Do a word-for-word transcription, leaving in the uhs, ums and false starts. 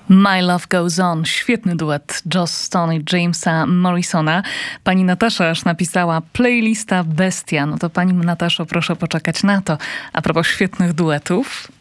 My Love Goes On. Świetny duet Joss Stone i Jamesa Morrisona. Pani Natasza aż napisała playlista Bestia. No to pani Nataszo, proszę poczekać na to. A propos świetnych duetów.